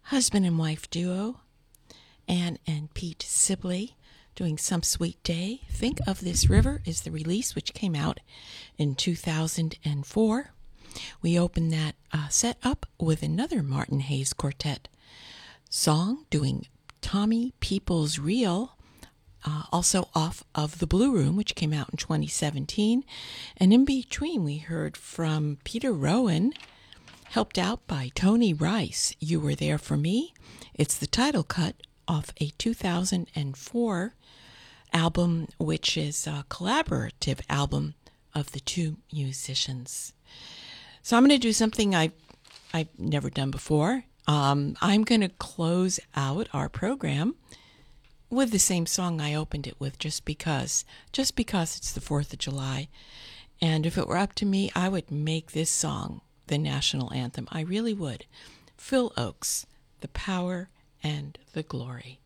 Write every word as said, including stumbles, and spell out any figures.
husband and wife duo, Ann and Pete Sibley, doing Some Sweet Day. Think of This River is the release, which came out in two thousand four. We opened that uh, set up with another Martin Hayes Quartet song, doing Tommy Peoples Real, uh, also off of The Blue Room, which came out in twenty seventeen. And in between, we heard from Peter Rowan, helped out by Tony Rice, You Were There For Me. It's the title cut off a two thousand four album, which is a collaborative album of the two musicians. So I'm going to do something I've, I've never done before. Um, I'm going to close out our program with the same song I opened it with, just because, just because it's the fourth of July. And if it were up to me, I would make this song the national anthem. I really would. Phil Ochs, The Power and the Glory.